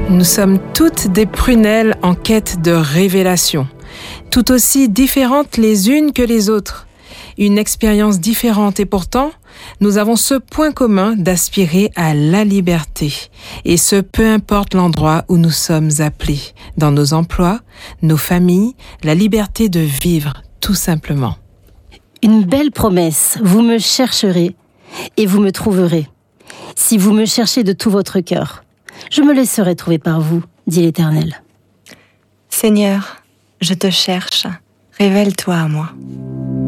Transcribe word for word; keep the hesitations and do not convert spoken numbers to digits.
Nous sommes toutes des prunelles en quête de révélation, tout aussi différentes les unes que les autres. Une expérience différente et pourtant, nous avons ce point commun d'aspirer à la liberté. Et ce, peu importe l'endroit où nous sommes appelés, dans nos emplois, nos familles, la liberté de vivre, tout simplement. Une belle promesse, vous me chercherez et vous me trouverez. Si vous me cherchez de tout votre cœur, je me laisserai trouver par vous, dit l'Éternel. Seigneur, je te cherche, révèle-toi à moi.